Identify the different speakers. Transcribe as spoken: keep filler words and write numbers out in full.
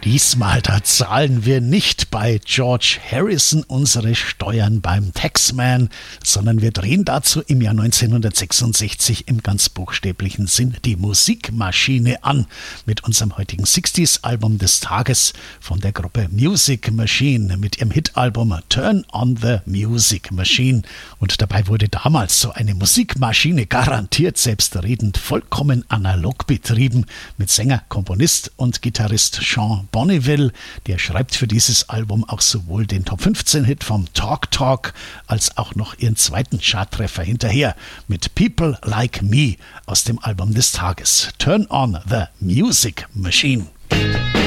Speaker 1: Diesmal, da zahlen wir nicht bei George Harrison unsere Steuern beim Taxman, sondern wir drehen dazu im Jahr neunzehnhundertsechsundsechzig im ganz buchstäblichen Sinn die Musikmaschine an mit unserem heutigen sechziger-Album des Tages von der Gruppe Music Machine mit ihrem Hitalbum Turn on the Music Machine. Und dabei wurde damals so eine Musikmaschine garantiert selbstredend vollkommen analog betrieben mit Sänger, Komponist und Gitarrist Sean Bonneville. Der schreibt für dieses Album auch sowohl den Top fünfzehn Hit vom Talk Talk als auch noch ihren zweiten Charttreffer hinterher mit People Like Me aus dem Album des Tages. Turn on the Music Machine.